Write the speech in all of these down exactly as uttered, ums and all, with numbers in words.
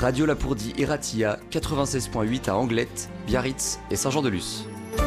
Radio Lapourdie et Ratia, quatre-vingt-seize virgule huit à Anglette, Biarritz et Saint-Jean-de-Luz.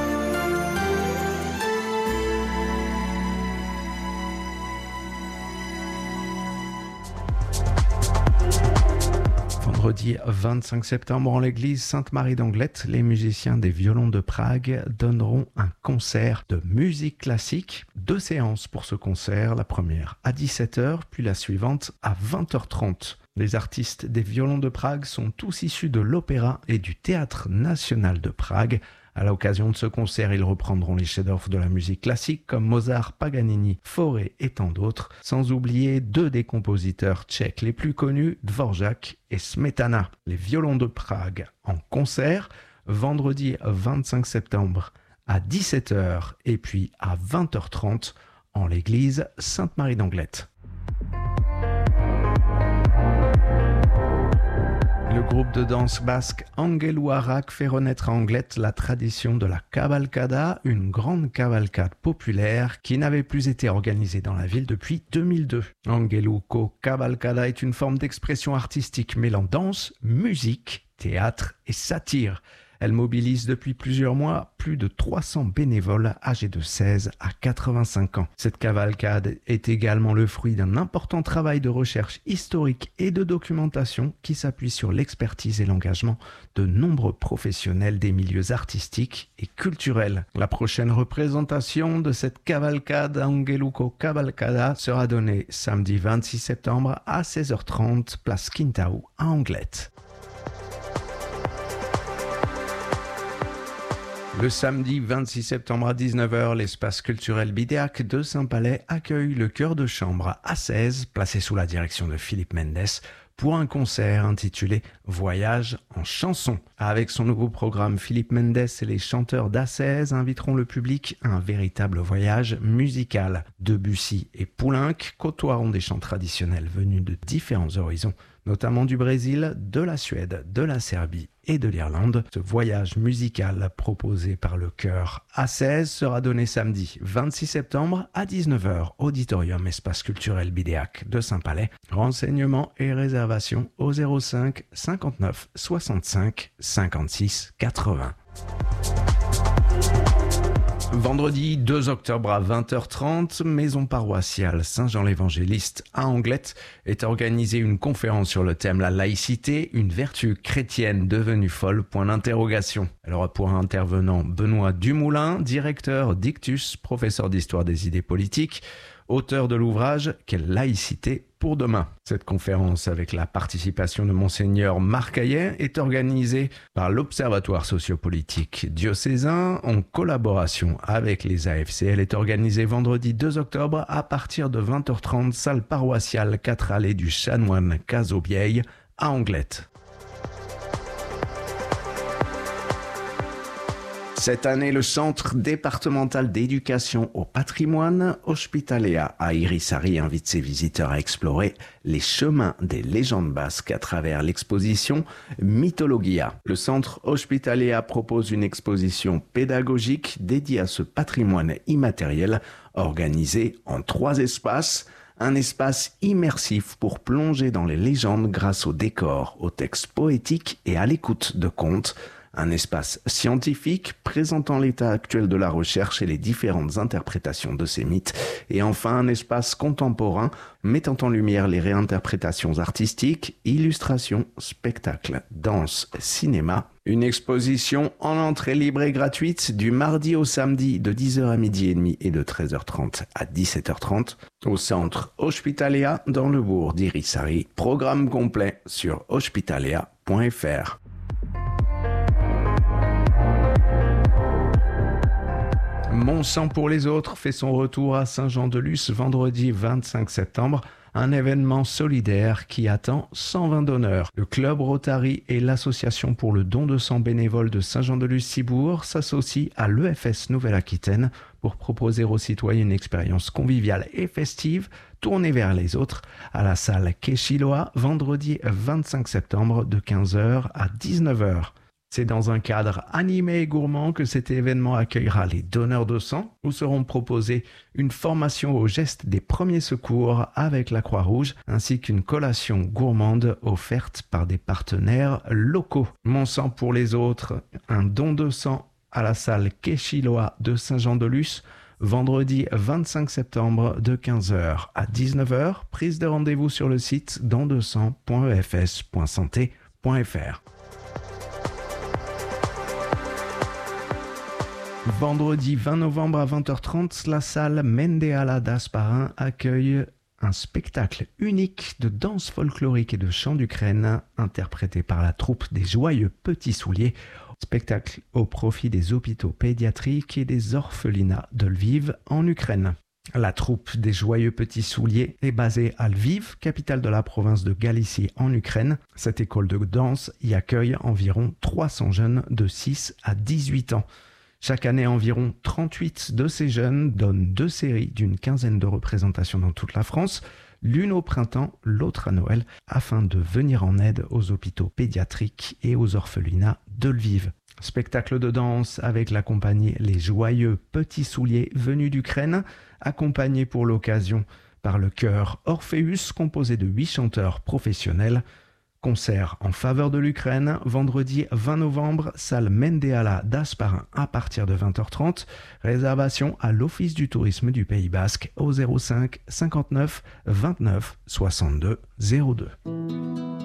Vendredi vingt-cinq septembre, en l'église Sainte-Marie d'Anglette, les musiciens des Violons de Prague donneront un concert de musique classique. Deux séances pour ce concert, la première à dix-sept heures, puis la suivante à vingt heures trente. Les artistes des Violons de Prague sont tous issus de l'Opéra et du Théâtre national de Prague. À l'occasion de ce concert, ils reprendront les chefs-d'œuvre de la musique classique comme Mozart, Paganini, Fauré et tant d'autres, sans oublier deux des compositeurs tchèques les plus connus, Dvorak et Smetana. Les Violons de Prague en concert, vendredi vingt-cinq septembre à dix-sept heures et puis à vingt heures trente en l'église Sainte-Marie d'Anglette. Le groupe de danse basque Angelou Arak fait renaître à Anglette la tradition de la cavalcada, une grande cavalcade populaire qui n'avait plus été organisée dans la ville depuis deux mille deux. Angelouko Cavalcada est une forme d'expression artistique mêlant danse, musique, théâtre et satire. Elle mobilise depuis plusieurs mois plus de trois cents bénévoles âgés de seize à quatre-vingt-cinq ans. Cette cavalcade est également le fruit d'un important travail de recherche historique et de documentation qui s'appuie sur l'expertise et l'engagement de nombreux professionnels des milieux artistiques et culturels. La prochaine représentation de cette cavalcade Angelouko Cavalcada sera donnée samedi vingt-six septembre à seize heures trente, place Quintao à Anglette. Le samedi vingt-six septembre à dix-neuf heures, l'espace culturel Bidéac de Saint-Palais accueille le chœur de chambre A seize, placé sous la direction de Philippe Mendes, pour un concert intitulé « Voyage en chanson ». Avec son nouveau programme, Philippe Mendes et les chanteurs d'A seize inviteront le public à un véritable voyage musical. Debussy et Poulenc côtoieront des chants traditionnels venus de différents horizons, notamment du Brésil, de la Suède, de la Serbie et de l'Irlande. Ce voyage musical proposé par le chœur A seize sera donné samedi vingt-six septembre à dix-neuf heures, auditorium Espace culturel Bidéac de Saint-Palais. Renseignements et réservations au zéro cinq cinquante-neuf soixante-cinq cinquante-six quatre-vingts. Vendredi deux octobre à vingt heures trente, maison paroissiale Saint-Jean-l'Évangéliste à Anglette est organisée une conférence sur le thème « La laïcité, une vertu chrétienne devenue folle ?» point d'interrogation. Elle aura pour intervenant Benoît Dumoulin, directeur d'Ictus, professeur d'histoire des idées politiques, auteur de l'ouvrage « Quelle laïcité pour demain ?» Cette conférence, avec la participation de Monseigneur Marc Hayet, est organisée par l'Observatoire sociopolitique diocésain en collaboration avec les A F C. Elle est organisée vendredi deux octobre à partir de vingt heures trente, salle paroissiale quatre allées du Chanoine Cazaubielle à Anglette. Cette année, le Centre départemental d'éducation au patrimoine Hospitaléa à Irisari invite ses visiteurs à explorer les chemins des légendes basques à travers l'exposition Mythologia. Le Centre Hospitaléa propose une exposition pédagogique dédiée à ce patrimoine immatériel organisée en trois espaces. Un espace immersif pour plonger dans les légendes grâce aux décors, aux textes poétiques et à l'écoute de contes. Un espace scientifique présentant l'état actuel de la recherche et les différentes interprétations de ces mythes. Et enfin, un espace contemporain mettant en lumière les réinterprétations artistiques, illustrations, spectacles, danse, cinéma. Une exposition en entrée libre et gratuite du mardi au samedi de dix heures à midi et demi et de treize heures trente à dix-sept heures trente au centre Hospitaléa dans le bourg d'Irisari. Programme complet sur hospitaléa point f r. Mon sang pour les autres fait son retour à Saint-Jean-de-Luz vendredi vingt-cinq septembre, un événement solidaire qui attend cent vingt donneurs. Le Club Rotary et l'Association pour le don de sang bénévole de Saint-Jean-de-Luz-Cibourg s'associent à l'E F S Nouvelle-Aquitaine pour proposer aux citoyens une expérience conviviale et festive tournée vers les autres à la salle Keshiloa vendredi vingt-cinq septembre de quinze heures à dix-neuf heures. C'est dans un cadre animé et gourmand que cet événement accueillera les donneurs de sang, où seront proposées une formation aux gestes des premiers secours avec la Croix-Rouge, ainsi qu'une collation gourmande offerte par des partenaires locaux. Mon sang pour les autres, un don de sang à la salle Keshiloa de Saint-Jean-de-Luz, vendredi vingt-cinq septembre de quinze heures à dix-neuf heures. Prise de rendez-vous sur le site don deux cents point e f s point santé point f r. Vendredi vingt novembre à vingt heures trente, la salle Mendeala d'Asparin accueille un spectacle unique de danse folklorique et de chant d'Ukraine interprété par la troupe des Joyeux Petits Souliers. Spectacle au profit des hôpitaux pédiatriques et des orphelinats de Lviv en Ukraine. La troupe des Joyeux Petits Souliers est basée à Lviv, capitale de la province de Galicie en Ukraine. Cette école de danse y accueille environ trois cents jeunes de six à dix-huit ans. Chaque année, environ trente-huit de ces jeunes donnent deux séries d'une quinzaine de représentations dans toute la France, l'une au printemps, l'autre à Noël, afin de venir en aide aux hôpitaux pédiatriques et aux orphelinats de Lviv. Spectacle de danse avec la compagnie Les Joyeux Petits Souliers venus d'Ukraine, accompagnés pour l'occasion par le chœur Orpheus composé de huit chanteurs professionnels. Concert en faveur de l'Ukraine, vendredi vingt novembre, salle Mendeala d'Asparin à partir de vingt heures trente. Réservation à l'Office du tourisme du Pays Basque au zéro cinq cinquante-neuf vingt-neuf soixante-deux zéro deux.